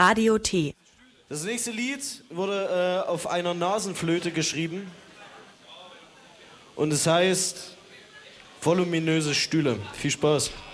Radio T. Das nächste Lied wurde auf einer Nasenflöte geschrieben und es heißt Voluminöse Stühle. Viel Spaß.